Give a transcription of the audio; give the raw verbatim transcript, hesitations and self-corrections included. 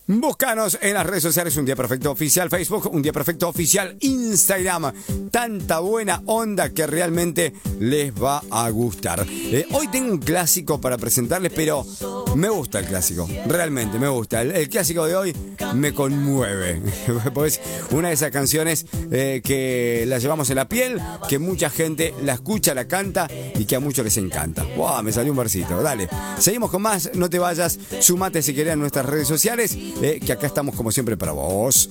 Búscanos en las redes sociales, Un Día Perfecto Oficial Facebook, Un Día Perfecto Oficial Instagram. Tanta buena onda que realmente les va a gustar. Eh, hoy tengo un clásico para presentarles, pero me gusta el clásico, realmente me gusta. El, el clásico de hoy me conmueve. Pues una de esas canciones eh, que la llevamos en la piel, que mucha gente la escucha, la canta y que a muchos les encanta. ¡Wow! Me salió un versito. Dale, seguimos con más, no te vayas, sumate si querés a nuestras redes sociales. Eh, que acá estamos como siempre para vos.